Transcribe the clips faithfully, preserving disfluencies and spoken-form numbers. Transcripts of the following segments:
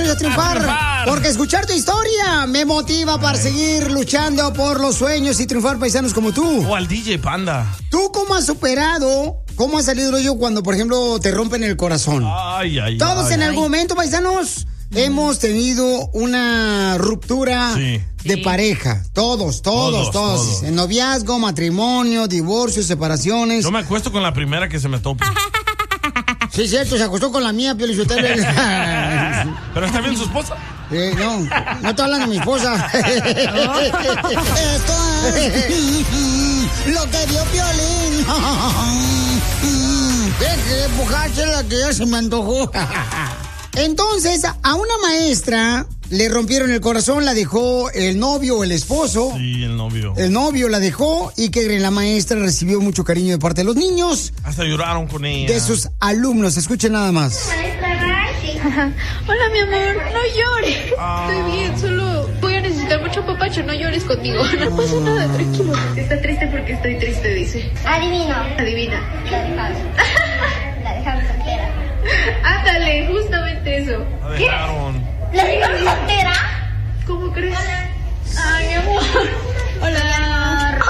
sueños, a triunfar, a triunfar. Porque escuchar tu historia me motiva para seguir luchando por los sueños y triunfar, paisanos como tú. O al D J Panda. ¿Tú cómo has superado, cómo has salido del hoyo cuando, por ejemplo, te rompen el corazón? Ay, ay, Todos ay. en algún momento, paisanos, hemos tenido una ruptura sí. de sí. pareja. Todos, todos, todos, todos. En noviazgo, matrimonio, divorcio, separaciones. Yo me acuesto con la primera que se me topa. Sí, cierto, se acostó con la mía, Pio Lizotelo. ¿Pero está bien su esposa? Eh, no, no estoy hablando de mi esposa. Esto es lo que vio Piolín. Deje de empujarse la que ya se me antojó. Entonces, a una maestra le rompieron el corazón, la dejó el novio o el esposo. Sí, el novio. El novio la dejó y que la maestra recibió mucho cariño de parte de los niños. Hasta lloraron con ella. De sus alumnos. Escuchen nada más. Hola, mi amor, no llores. Ah. Estoy bien, solo voy a necesitar mucho papacho. No llores conmigo. No pasa nada, tranquilo. Está triste porque estoy triste, dice. Adivino. Adivina. La dejamos. La dejamos soltera. Ándale, justamente eso. La dejaron. ¿La dejaron soltera? ¿Cómo crees? Hola. Ay, mi amor. Hola.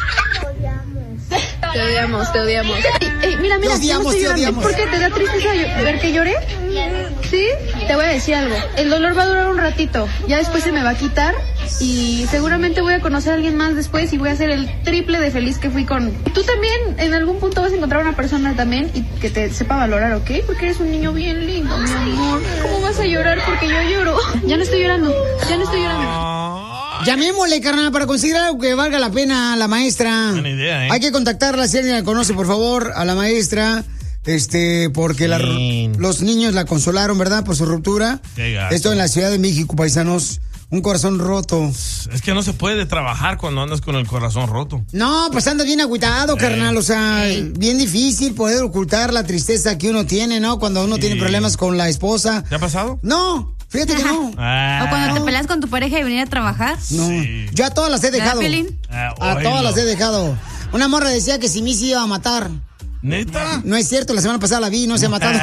Te odiamos, te odiamos. Ey, ey, mira, mira, te odiamos, te odiamos. ¿Por qué te da tristeza ver que lloré? ¿Sí? Te voy a decir algo. El dolor va a durar un ratito. Ya después se me va a quitar. Y seguramente voy a conocer a alguien más después y voy a ser el triple de feliz que fui con... Tú también en algún punto vas a encontrar una persona también y que te sepa valorar, ¿ok? Porque eres un niño bien lindo, mi amor. ¿Cómo vas a llorar? Porque yo lloro. Ya no estoy llorando, ya no estoy llorando. Llamémosle, carnal, para conseguir algo que valga la pena a la maestra. Buena idea, ¿eh? Hay que contactarla, si alguien la conoce, por favor, a la maestra. Este, porque la, los niños la consolaron, ¿verdad? Por su ruptura. Esto en la Ciudad de México, paisanos. Un corazón roto. Es que no se puede trabajar cuando andas con el corazón roto. No, pues andas bien agüitado, eh. carnal. O sea, eh. bien difícil poder ocultar la tristeza que uno tiene, ¿no? Cuando uno sí. tiene problemas con la esposa. ¿Te ha pasado? No, fíjate que no. Ah. O cuando no. te peleas con tu pareja y venir a trabajar. No, sí. Yo a todas las he dejado. Ah, a todas no. las he dejado. Una morra decía que si mí se iba a matar. ¿Neta? No es cierto, la semana pasada la vi y no se ha matado.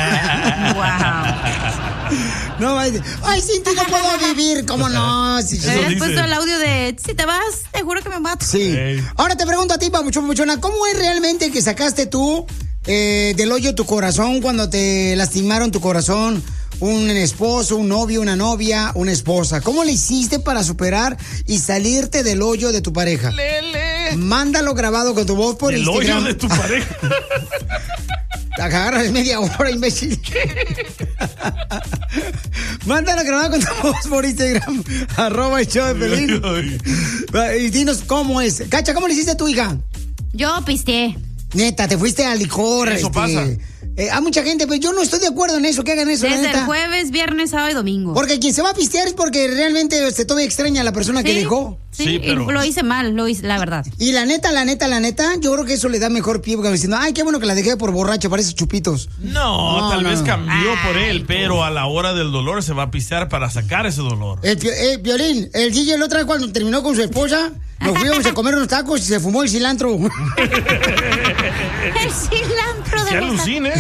Wow. No, ay, ay, sin ti no puedo vivir, ¿cómo no? Si te hubieras puesto el audio de, si te vas, te juro que me mato. Sí. Hey. Ahora te pregunto a ti, Papuchón, Papuchona, ¿cómo es realmente que sacaste tú eh, del hoyo tu corazón cuando te lastimaron tu corazón? Un esposo, un novio, una novia, una esposa. ¿Cómo le hiciste para superar y salirte del hoyo de tu pareja? Lele. Mándalo grabado con tu voz por el Instagram. El hoyo de tu pareja. Te agarras media hora, imbécil. Mándalo grabado con tu voz por Instagram. Arroba el show de Pelín. Y dinos cómo es. Cacha, ¿cómo le hiciste a tu hija? Yo pisteé. Neta, te fuiste al licor. Eso este, pasa. Eh, hay mucha gente, pero yo no estoy de acuerdo en eso, que hagan eso. Desde la neta. el jueves, viernes, sábado y domingo. Porque quien se va a pistear es porque realmente se todavía extraña a la persona ¿Sí? que dejó. Sí, sí pero... y lo hice mal, lo hice, la verdad. Y la neta, la neta, la neta, yo creo que eso le da mejor pie, porque diciendo, ay, qué bueno que la dejé por borracha, parece chupitos. No, no tal no. vez cambió ay, por él, pero a la hora del dolor se va a pistear para sacar ese dolor. El eh, Violín, el D J el otra vez cuando terminó con su esposa, nos fuimos a comer unos tacos y se fumó el cilantro. El cilantro de Se alucine.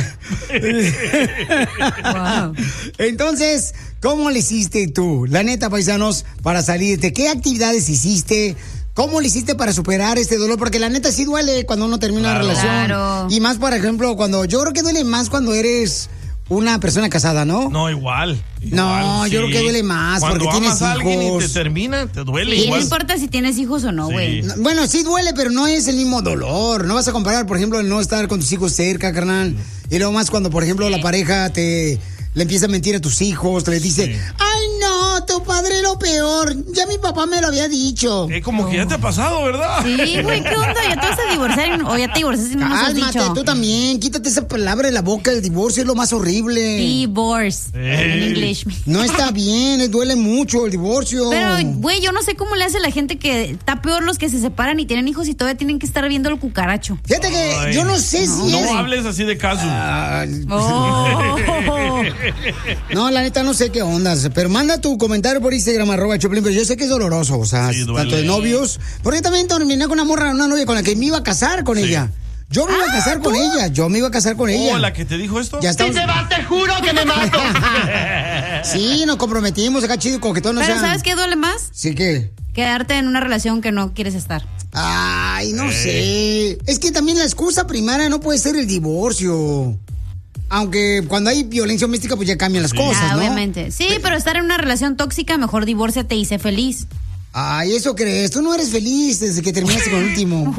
Wow. Entonces, ¿cómo le hiciste tú, la neta, paisanos, para salirte? ¿Qué actividades hiciste? ¿Cómo le hiciste para superar este dolor? Porque la neta sí duele cuando uno termina claro. una relación. Claro. Y más, por ejemplo, cuando yo creo que duele más cuando eres una persona casada, ¿no? No, igual. igual no, sí. yo creo que duele más cuando porque tienes amas a alguien hijos. Y te termina, te duele sí, igual. No importa si tienes hijos o no, güey. Sí. No, bueno, sí duele, pero no es el mismo dolor. No vas a comparar, por ejemplo, el no estar con tus hijos cerca, carnal. Y luego más cuando, por ejemplo, sí. la pareja te le empieza a mentir a tus hijos, te le dice, sí. ay, no, tu padre es lo peor. Ya mi papá me lo había dicho. Es como no. que ya te ha pasado, ¿verdad? Sí, güey, ¿qué onda? ¿Ya te vas a divorciar o ya te divorciaste y no nos has dicho? Cálmate, tú también. Quítate esa palabra de la boca. El divorcio es lo más horrible. Divorce. Hey. En inglés. No está bien, duele mucho el divorcio. Pero, güey, yo no sé cómo le hace la gente que está peor los que se separan y tienen hijos y todavía tienen que estar viendo el cucaracho. Fíjate que ay, yo no sé no, si No es... hables así de caso. Ah, oh. No, la neta no sé qué onda, pero manda tu comentario por Instagram, arroba Choplin, pero yo sé que es doloroso, o sea, sí, tanto de novios, porque también terminé con una morra, una novia con la que me iba a casar con sí. ella. Yo me iba a casar ah, con ella, yo me iba a casar con ella. ¿Oh, la que te dijo esto? Ya estamos... Si te vas, te juro que me mato. Sí, nos comprometimos acá, chido, con que todo no Pero sea... ¿sabes qué duele más? Sí, ¿qué? Quedarte en una relación que no quieres estar. Ay, no sé. Es que también la excusa primaria no puede ser el divorcio. Aunque cuando hay violencia doméstica, pues ya cambian las Sí. cosas, Ah, ¿no? obviamente. Sí, pero estar en una relación tóxica, mejor divórciate y sé feliz. Ay, ¿eso crees? Tú no eres feliz desde que terminaste con el último.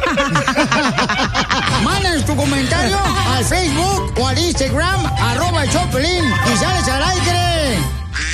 Mándanos tu comentario al Facebook o al Instagram, arroba el Choplin, y sales al aire.